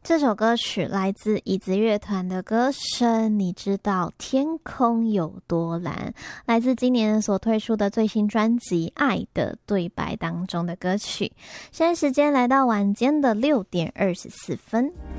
这首歌曲来自椅子乐团的歌声，你知道天空有多蓝，来自今年所推出的最新专辑《爱的对白》当中的歌曲。现在时间来到晚间的6:24。